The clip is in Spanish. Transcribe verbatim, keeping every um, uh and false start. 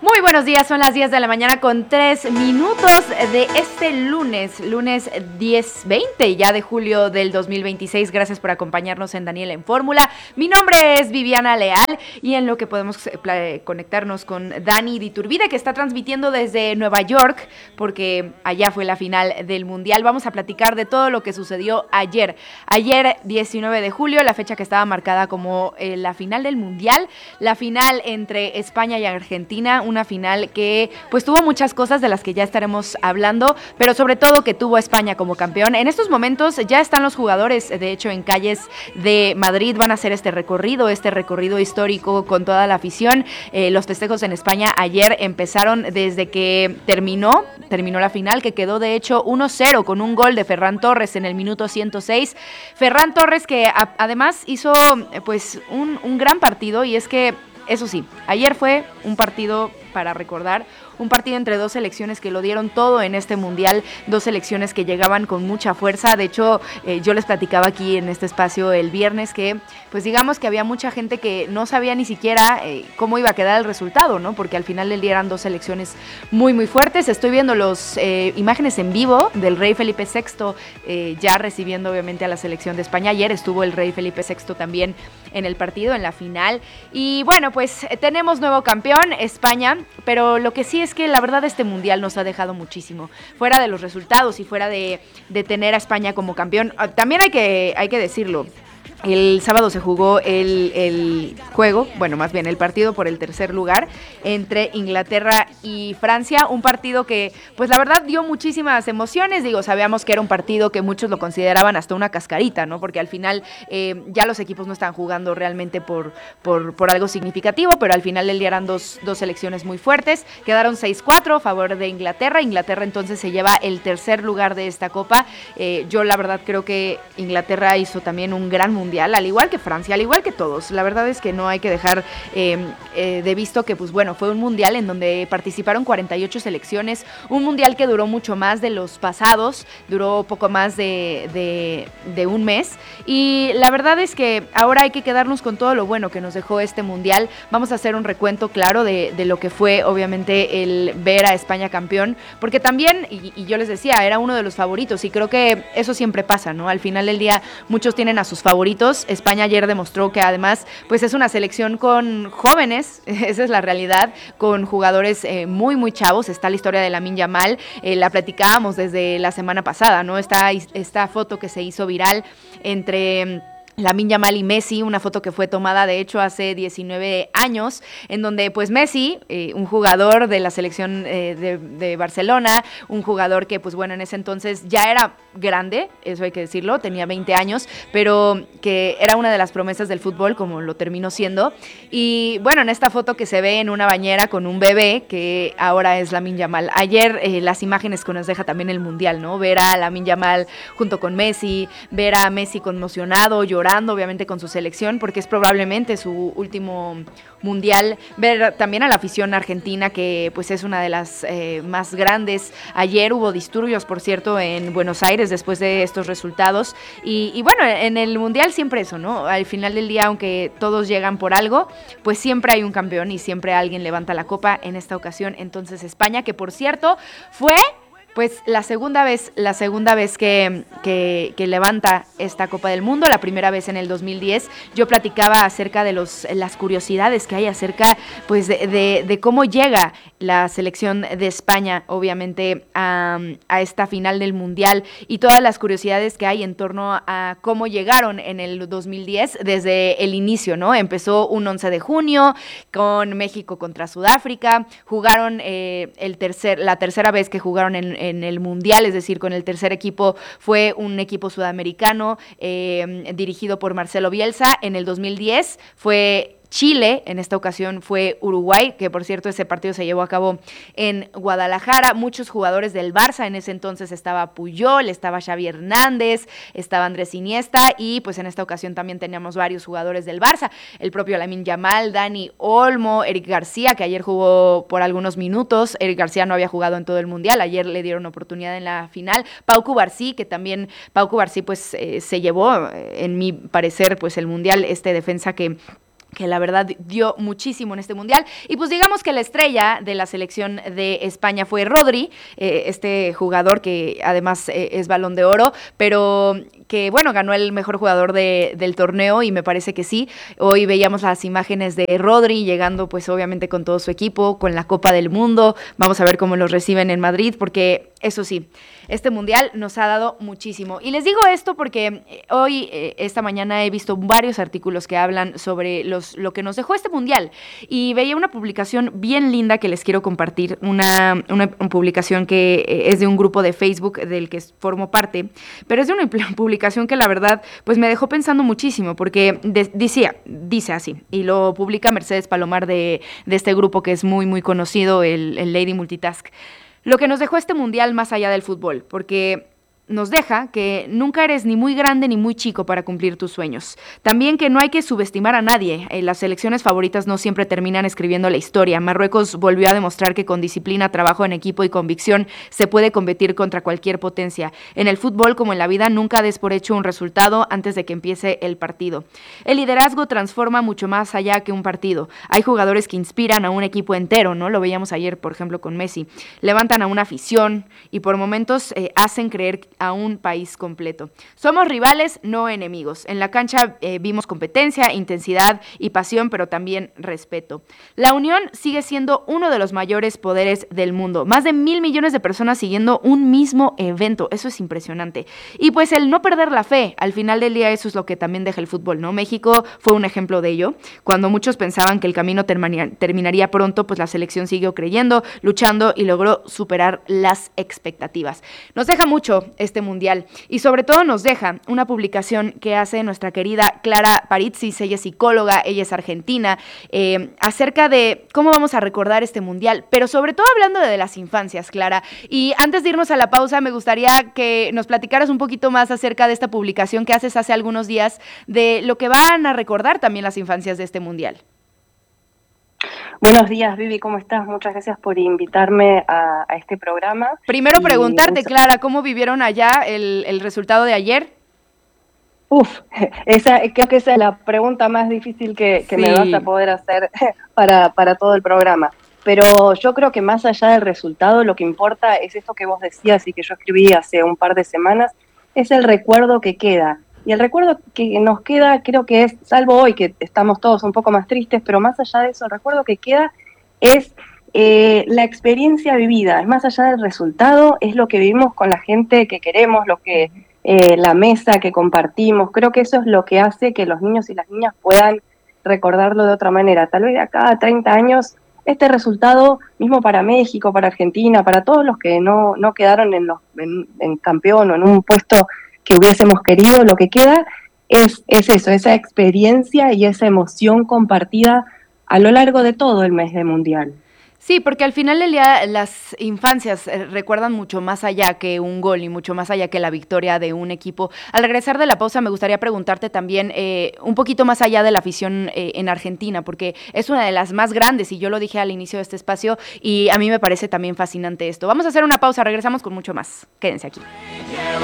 Muy buenos días, son las diez de la mañana con tres minutos de este lunes, lunes diez veinte ya de julio del dos mil veintiséis. Gracias por acompañarnos en Daniel en Fórmula. Mi nombre es Viviana Leal y en lo que podemos eh, conectarnos con Dani Diturbide, que está transmitiendo desde Nueva York, porque allá fue la final del Mundial. Vamos a platicar de todo lo que sucedió ayer. Ayer, diecinueve de julio, la fecha que estaba marcada como eh, la final del Mundial, la final entre España y Argentina, una final que pues tuvo muchas cosas de las que ya estaremos hablando, pero sobre todo que tuvo a España como campeón. En estos momentos ya están los jugadores, de hecho, en calles de Madrid, van a hacer este recorrido, este recorrido histórico con toda la afición. Eh, los festejos en España ayer empezaron desde que terminó, terminó la final, que quedó de hecho uno cero con un gol de Ferran Torres en el minuto ciento seis. Ferran Torres que a, además hizo pues un, un gran partido, y es que eso sí, ayer fue un partido para recordar, un partido entre dos selecciones que lo dieron todo en este mundial, dos selecciones que llegaban con mucha fuerza. De hecho, eh, yo les platicaba aquí en este espacio el viernes que, pues digamos que había mucha gente que no sabía ni siquiera eh, cómo iba a quedar el resultado, ¿no? Porque al final del día eran dos selecciones muy, muy fuertes. Estoy viendo las eh, imágenes en vivo del rey Felipe sexto, eh, ya recibiendo obviamente a la selección de España. Ayer estuvo el rey Felipe sexto también en el partido, en la final. Y bueno, pues tenemos nuevo campeón, España, pero lo que sí es que la verdad este mundial nos ha dejado muchísimo, fuera de los resultados y fuera de, de tener a España como campeón. También hay que, hay que decirlo, el sábado se jugó el, el juego, bueno, más bien el partido por el tercer lugar entre Inglaterra y Francia, un partido que, pues la verdad dio muchísimas emociones. Digo, sabíamos que era un partido que muchos lo consideraban hasta una cascarita, ¿no? Porque al final eh, ya los equipos no están jugando realmente por, por, por algo significativo, pero al final del día eran dos, dos selecciones muy fuertes. Quedaron seis cuatro a favor de Inglaterra. Inglaterra entonces se lleva el tercer lugar de esta copa. Eh, yo la verdad creo que Inglaterra hizo también un gran mundial, al igual que Francia, al igual que todos. La verdad es que no hay que dejar eh, eh, de visto que, pues bueno, fue un mundial en donde participaron cuarenta y ocho selecciones, un mundial que duró mucho más de los pasados, duró poco más de, de, de un mes, y la verdad es que ahora hay que quedarnos con todo lo bueno que nos dejó este mundial. Vamos a hacer un recuento claro de, de lo que fue, obviamente, el ver a España campeón, porque también, y, y yo les decía, era uno de los favoritos, y creo que eso siempre pasa, ¿no? Al final del día, muchos tienen a sus favoritos. España ayer demostró que además pues es una selección con jóvenes, esa es la realidad, con jugadores eh, muy muy chavos. Está la historia de Lamine Yamal, eh, la platicábamos desde la semana pasada, ¿no? Esta, esta foto que se hizo viral entre Lamine Yamal y Messi, una foto que fue tomada de hecho hace diecinueve años, en donde pues Messi, eh, un jugador de la selección eh, de, de Barcelona, un jugador que pues bueno en ese entonces ya era grande, eso hay que decirlo, tenía veinte años, pero que era una de las promesas del fútbol, como lo terminó siendo. Y bueno, en esta foto que se ve en una bañera con un bebé, que ahora es Lamine Yamal. Ayer eh, las imágenes que nos deja también el Mundial, ¿no? Ver a Lamine Yamal junto con Messi, ver a Messi conmocionado, llorando obviamente con su selección, porque es probablemente su último mundial. Ver también a la afición argentina, que pues es una de las eh, más grandes. Ayer hubo disturbios, por cierto, en Buenos Aires después de estos resultados, y, y bueno, en el mundial siempre eso, ¿no? Al final del día, aunque todos llegan por algo, pues siempre hay un campeón y siempre alguien levanta la copa. En esta ocasión entonces España, que por cierto fue pues la segunda vez, la segunda vez que, que, que levanta esta Copa del Mundo, la primera vez en el dos mil diez. Yo platicaba acerca de los, las curiosidades que hay acerca pues de, de, de cómo llega la selección de España, obviamente, a, a esta final del Mundial, y todas las curiosidades que hay en torno a cómo llegaron en el dos mil diez desde el inicio, ¿no? Empezó un once de junio con México contra Sudáfrica, jugaron eh, el tercer, la tercera vez que jugaron en en el Mundial, es decir, con el tercer equipo fue un equipo sudamericano eh, dirigido por Marcelo Bielsa. En el dos mil diez fue Chile, en esta ocasión fue Uruguay, que por cierto ese partido se llevó a cabo en Guadalajara. Muchos jugadores del Barça, en ese entonces estaba Puyol, estaba Xavi Hernández, estaba Andrés Iniesta, y pues en esta ocasión también teníamos varios jugadores del Barça, el propio Lamine Yamal, Dani Olmo, Eric García, que ayer jugó por algunos minutos. Eric García no había jugado en todo el Mundial, ayer le dieron oportunidad en la final. Pau Cubarsí, que también Pau Cubarsí pues eh, se llevó, en mi parecer, pues el Mundial, este defensa que que la verdad dio muchísimo en este mundial. Y pues digamos que la estrella de la selección de España fue Rodri, eh, este jugador que además eh, es Balón de Oro, pero que bueno, ganó el mejor jugador de, del torneo y me parece que sí. Hoy veíamos las imágenes de Rodri llegando pues obviamente con todo su equipo, con la Copa del Mundo. Vamos a ver cómo los reciben en Madrid, porque eso sí, este mundial nos ha dado muchísimo. Y les digo esto porque hoy, eh, esta mañana, he visto varios artículos que hablan sobre los, lo que nos dejó este mundial. Y veía una publicación bien linda que les quiero compartir, una, una publicación que eh, es de un grupo de Facebook del que formo parte, pero es de una publicación que la verdad pues me dejó pensando muchísimo, porque de, decía, dice así, y lo publica Mercedes Palomar de, de este grupo que es muy, muy conocido, el, el Lady Multitask. Lo que nos dejó este mundial más allá del fútbol, porque nos deja que nunca eres ni muy grande ni muy chico para cumplir tus sueños. También que no hay que subestimar a nadie. Eh, las selecciones favoritas no siempre terminan escribiendo la historia. Marruecos volvió a demostrar que con disciplina, trabajo en equipo y convicción se puede competir contra cualquier potencia. En el fútbol, como en la vida, nunca des por hecho un resultado antes de que empiece el partido. El liderazgo transforma mucho más allá que un partido. Hay jugadores que inspiran a un equipo entero, ¿no? Lo veíamos ayer, por ejemplo, con Messi. Levantan a una afición y por momentos eh, hacen creer a un país completo. Somos rivales, no enemigos. En la cancha eh, vimos competencia, intensidad y pasión, pero también respeto. La unión sigue siendo uno de los mayores poderes del mundo. Más de mil millones de personas siguiendo un mismo evento. Eso es impresionante. Y pues el no perder la fe, al final del día eso es lo que también deja el fútbol, ¿no? México fue un ejemplo de ello. Cuando muchos pensaban que el camino terminaría, terminaría pronto, pues la selección siguió creyendo, luchando y logró superar las expectativas. Nos deja mucho este mundial y sobre todo nos deja una publicación que hace nuestra querida Clara Paritzis, ella es psicóloga, ella es argentina, eh, acerca de cómo vamos a recordar este mundial, pero sobre todo hablando de, de las infancias, Clara. Y antes de irnos a la pausa, me gustaría que nos platicaras un poquito más acerca de esta publicación que haces hace algunos días, de lo que van a recordar también las infancias de este mundial. Buenos días, Vivi, ¿cómo estás? Muchas gracias por invitarme a, a este programa. Primero y preguntarte, Clara, ¿cómo vivieron allá el, el resultado de ayer? Uf, esa, creo que esa es la pregunta más difícil que, que sí. me vas a poder hacer para, para todo el programa. Pero yo creo que más allá del resultado, lo que importa es esto que vos decías y que yo escribí hace un par de semanas, es el recuerdo que queda. Y el recuerdo que nos queda, creo que es, salvo hoy que estamos todos un poco más tristes, pero más allá de eso, el recuerdo que queda es eh, la experiencia vivida, es más allá del resultado, es lo que vivimos con la gente que queremos, lo que eh, la mesa que compartimos. Creo que eso es lo que hace que los niños y las niñas puedan recordarlo de otra manera. Tal vez de acá a treinta años, este resultado, mismo para México, para Argentina, para todos los que no, no quedaron en, los, en, en campeón o en un puesto que hubiésemos querido, lo que queda es, es eso, esa experiencia y esa emoción compartida a lo largo de todo el mes de Mundial. Sí, porque al final del día las infancias recuerdan mucho más allá que un gol y mucho más allá que la victoria de un equipo. Al regresar de la pausa me gustaría preguntarte también eh, un poquito más allá de la afición eh, en Argentina, porque es una de las más grandes y yo lo dije al inicio de este espacio y a mí me parece también fascinante esto. Vamos a hacer una pausa, regresamos con mucho más. Quédense aquí.